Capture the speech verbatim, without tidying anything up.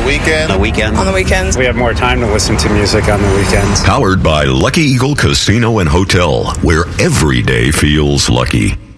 weekend. On the weekend. On the weekends. We have more time to listen to music on the weekends. Powered by Lucky Eagle Casino and Hotel, where every day feels lucky.